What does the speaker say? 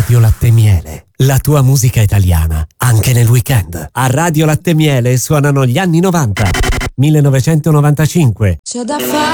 Radio Latte Miele, la tua musica italiana, anche nel weekend. A Radio Latte Miele suonano gli anni 90, 1995. C'è da fare